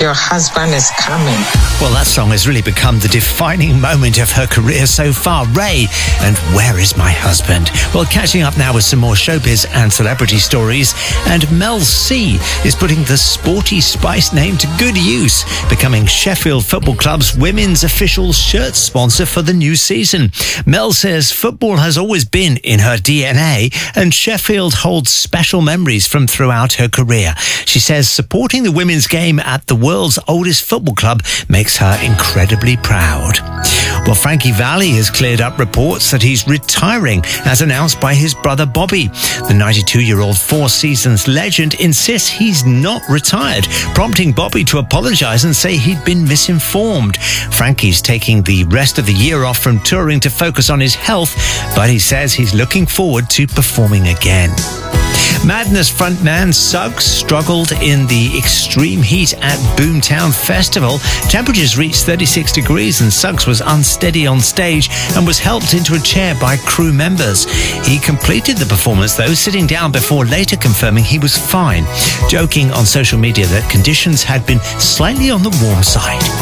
Your husband is coming. Well, that song has really become the defining moment of her career so far. Ray and Where Is My Husband? Well, catching up now with some more showbiz and celebrity stories. And Mel C is putting the Sporty Spice name to good use, becoming Sheffield Football Club's women's official shirt sponsor for the new season. Mel says football has always been in her DNA, and Sheffield holds special memories from throughout her career. She says supporting the women's game at the world's oldest football club makes her incredibly proud. Well, Frankie Valli has cleared up reports that he's retiring, as announced by his brother Bobby. The 92-year-old Four Seasons legend insists he's not retired, prompting Bobby to apologise and say he'd been misinformed. Frankie's taking the rest of the year off from touring to focus on his health, but he says he's looking forward to performing again. Madness frontman Suggs struggled in the extreme heat at Boomtown Festival. Temperatures reached 36 degrees and Suggs was unsteady on stage and was helped into a chair by crew members. He completed the performance, though, sitting down before later confirming he was fine, joking on social media that conditions had been slightly on the warm side.